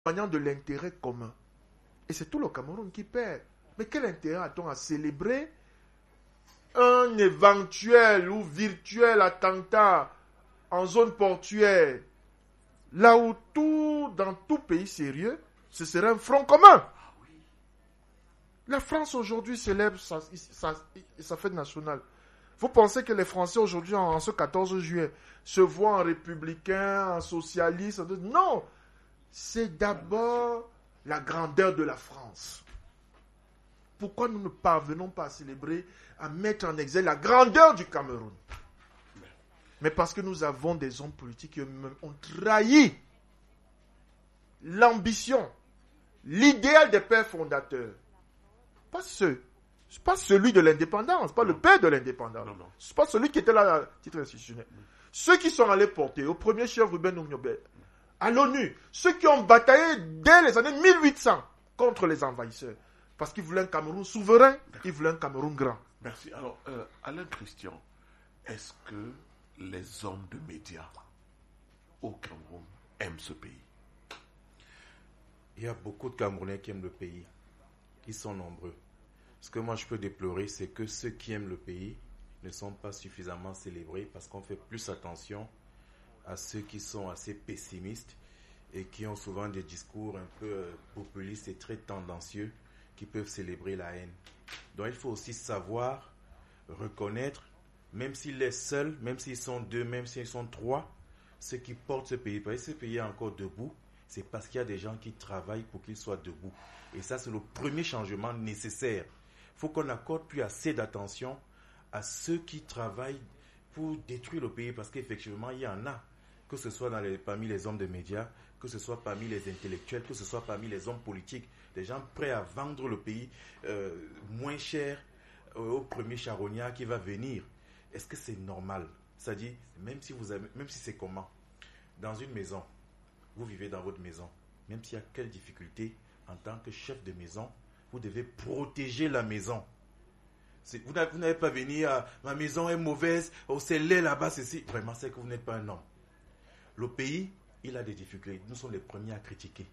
s'éloignant de l'intérêt commun. Et c'est tout le Cameroun qui perd. Mais quel intérêt a-t-on à célébrer un éventuel ou virtuel attentat en zone portuaire, là où dans tout pays sérieux, ce serait un front commun? La France aujourd'hui célèbre sa fête nationale. Vous pensez que les Français aujourd'hui, en ce 14 juillet, se voient en républicains, en socialistes? Non! C'est d'abord la grandeur de la France. Pourquoi nous ne parvenons pas à célébrer, à mettre en exergue la grandeur du Cameroun? Mais parce que nous avons des hommes politiques qui ont trahi l'ambition, l'idéal des pères fondateurs. Pas celui de l'indépendance, pas le père de l'indépendance. C'est pas celui qui était là à titre institutionnel. Ceux qui sont allés porter, au premier chef Ruben Ognobé, à l'ONU, ceux qui ont bataillé dès les années 1800 contre les envahisseurs. Parce qu'ils voulaient un Cameroun souverain, ils voulaient un Cameroun grand. Merci. Alors, Alain Christian, est-ce que les hommes de médias au Cameroun aiment ce pays? Il y a beaucoup de Camerounais qui aiment le pays. Ils sont nombreux. Ce que moi je peux déplorer, c'est que ceux qui aiment le pays ne sont pas suffisamment célébrés parce qu'on fait plus attention à ceux qui sont assez pessimistes et qui ont souvent des discours un peu populistes et très tendancieux qui peuvent célébrer la haine. Donc il faut aussi savoir reconnaître, même s'il est seul, même s'ils sont deux, même s'ils sont trois, ceux qui portent ce pays. Parce que ce pays est encore debout, c'est parce qu'il y a des gens qui travaillent pour qu'il soit debout. Et ça, c'est le premier changement nécessaire. Il faut qu'on accorde plus assez d'attention à ceux qui travaillent pour détruire le pays, parce qu'effectivement, il y en a, que ce soit parmi les hommes de médias, que ce soit parmi les intellectuels, que ce soit parmi les hommes politiques, des gens prêts à vendre le pays moins cher au premier charognard qui va venir. Est-ce que c'est normal? C'est-à-dire, même si c'est comment, dans une maison, vous vivez dans votre maison, même s'il y a quelle difficulté, en tant que chef de maison, vous devez protéger la maison. Vous n'avez pas venir à ma maison est mauvaise, c'est laid là-bas, ceci. Vraiment, c'est que vous n'êtes pas un homme. Le pays, il a des difficultés. Nous sommes les premiers à critiquer.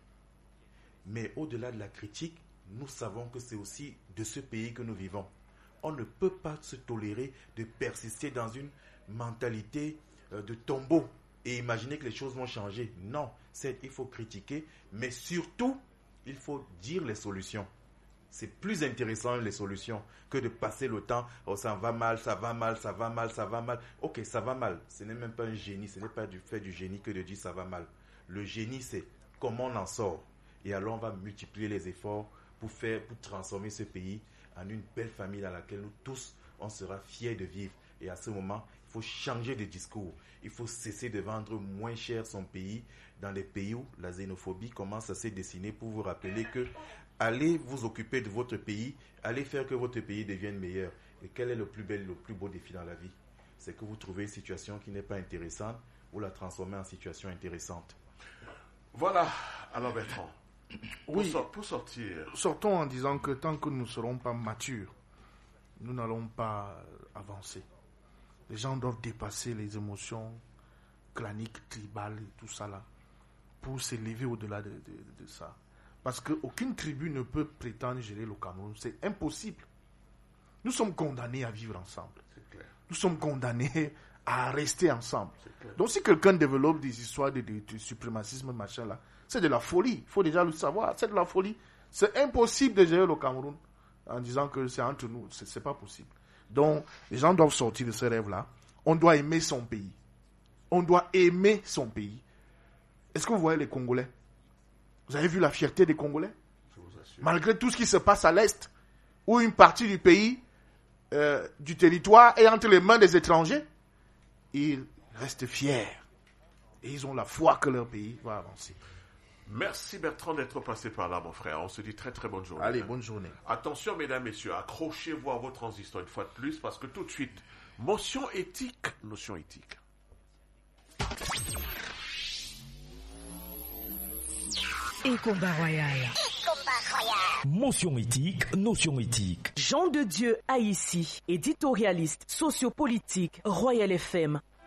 Mais au-delà de la critique, nous savons que c'est aussi de ce pays que nous vivons. On ne peut pas se tolérer de persister dans une mentalité de tombeau et imaginer que les choses vont changer. Non, il faut critiquer, mais surtout, il faut dire les solutions. C'est plus intéressant les solutions que de passer le temps. Oh, ça va mal, ça va mal, ça va mal, ça va mal. Ok, ça va mal. Ce n'est même pas un génie. Ce n'est pas du fait du génie que de dire ça va mal. Le génie, c'est comment on en sort. Et alors, on va multiplier les efforts pour transformer ce pays en une belle famille dans laquelle nous tous, on sera fiers de vivre. Et à ce moment, il faut changer de discours. Il faut cesser de vendre moins cher son pays dans les pays où la xénophobie commence à se dessiner, pour vous rappeler que allez vous occuper de votre pays, allez faire que votre pays devienne meilleur. Et quel est le plus beau défi dans la vie? C'est que vous trouvez une situation qui n'est pas intéressante, vous la transformez en situation intéressante. Voilà, alors Bertrand, Oui. pour sortir... Sortons en disant que tant que nous ne serons pas matures, nous n'allons pas avancer. Les gens doivent dépasser les émotions claniques, tribales et tout ça là, pour s'élever au-delà de ça. Parce qu'aucune tribu ne peut prétendre gérer le Cameroun. C'est impossible. Nous sommes condamnés à vivre ensemble. C'est clair. Nous sommes condamnés à rester ensemble. Donc si quelqu'un développe des histoires de suprémacisme, machin là, c'est de la folie. Il faut déjà le savoir. C'est de la folie. C'est impossible de gérer le Cameroun en disant que c'est entre nous. C'est pas possible. Donc les gens doivent sortir de ce rêve-là. On doit aimer son pays. On doit aimer son pays. Est-ce que vous voyez les Congolais? Vous avez vu la fierté des Congolais? Je vous assure. Malgré tout ce qui se passe à l'Est, où une partie du pays, du territoire, est entre les mains des étrangers, ils restent fiers. Et ils ont la foi que leur pays va avancer. Merci Bertrand d'être passé par là, mon frère. On se dit très très bonne journée. Allez, bonne journée. Attention, mesdames, messieurs, accrochez-vous à vos transistors une fois de plus, parce que tout de suite, notion éthique. Et combat royal. Motion éthique, notion éthique. Jean de Dieu Haïssi, éditorialiste, sociopolitique, Royal FM.